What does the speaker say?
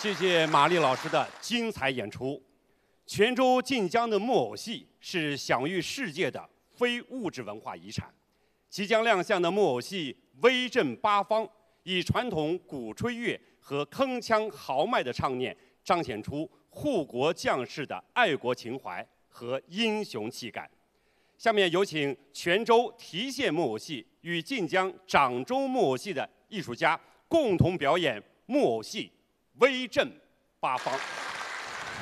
谢谢马丽老师的精彩演出。泉州晋江的木偶戏是享誉世界的非物质文化遗产。即将亮相的木偶戏威震八方，以传统鼓吹乐和铿锵豪迈的唱念，彰显出护国将士的爱国情怀和英雄气概。下面有请泉州提县木偶戏与晋江掌州木偶戏的艺术家共同表演木偶戏《威震八方》。